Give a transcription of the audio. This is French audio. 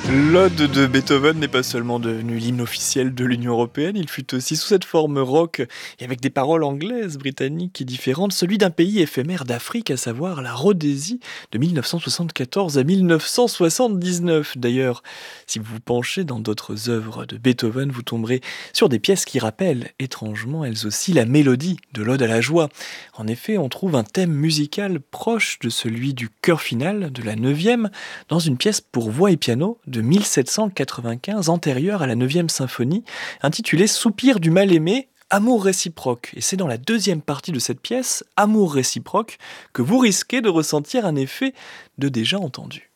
L'Ode de Beethoven n'est pas seulement devenu l'hymne officiel de l'Union européenne, il fut aussi sous cette forme rock et avec des paroles anglaises, britanniques et différentes, celui d'un pays éphémère d'Afrique, à savoir la Rhodésie, de 1974 à 1979. D'ailleurs, si vous vous penchez dans d'autres œuvres de Beethoven, vous tomberez sur des pièces qui rappellent étrangement elles aussi la mélodie de l'Ode à la joie. En effet, on trouve un thème musical proche de celui du chœur final de la 9e dans une pièce pour voix et piano de 1795, antérieure à la 9e symphonie, intitulée Soupir du mal-aimé, Amour réciproque. Et c'est dans la deuxième partie de cette pièce, Amour réciproque, que vous risquez de ressentir un effet de déjà entendu.